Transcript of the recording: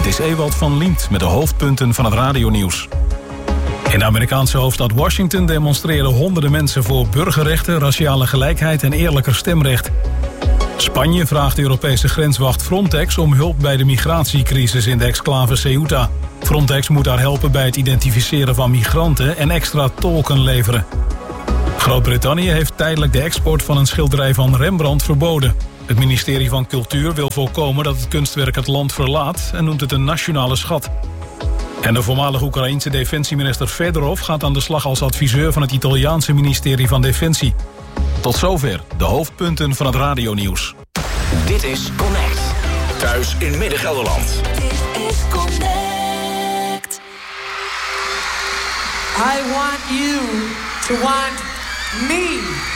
Dit is Ewald van Liemt met de hoofdpunten van het radionieuws. In de Amerikaanse hoofdstad Washington demonstreren honderden mensen voor burgerrechten, raciale gelijkheid en eerlijker stemrecht. Spanje vraagt de Europese grenswacht Frontex om hulp bij de migratiecrisis in de exclave Ceuta. Frontex moet daar helpen bij het identificeren van migranten en extra tolken leveren. Groot-Brittannië heeft tijdelijk de export van een schilderij van Rembrandt verboden. Het ministerie van Cultuur wil voorkomen dat het kunstwerk het land verlaat en noemt het een nationale schat. En de voormalige Oekraïense defensieminister Fedorov gaat aan de slag als adviseur van het Italiaanse ministerie van Defensie. Tot zover de hoofdpunten van het radionieuws. Dit is Connect. Thuis in Midden-Gelderland. Dit is Connect. I want you to want me.